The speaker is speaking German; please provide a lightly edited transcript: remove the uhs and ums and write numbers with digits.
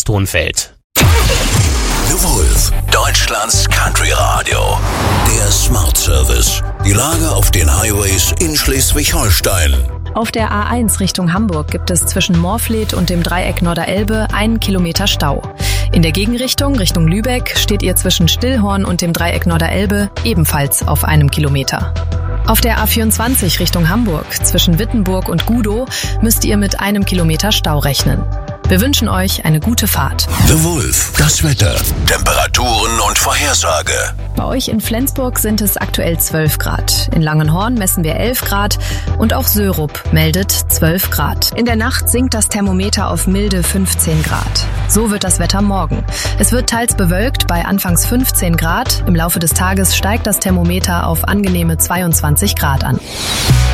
Tonfeld. The Wolf, Deutschlands Country Radio. Der Smart Service. Die Lage auf den Highways in Schleswig-Holstein. Auf der A1 Richtung Hamburg gibt es zwischen Morfleet und dem Dreieck Norderelbe 1 Kilometer Stau. In der Gegenrichtung, Richtung Lübeck, steht ihr zwischen Stillhorn und dem Dreieck Norderelbe ebenfalls auf 1 Kilometer. Auf der A24 Richtung Hamburg, zwischen Wittenburg und Gudow, müsst ihr mit 1 Kilometer Stau rechnen. Wir wünschen euch eine gute Fahrt. The Wolf, das Wetter, Temperaturen und Vorhersage. Bei euch in Flensburg sind es aktuell 12 Grad. In Langenhorn messen wir 11 Grad und auch Sörup meldet 12 Grad. In der Nacht sinkt das Thermometer auf milde 15 Grad. So wird das Wetter morgen. Es wird teils bewölkt bei anfangs 15 Grad. Im Laufe des Tages steigt das Thermometer auf angenehme 22 Grad an.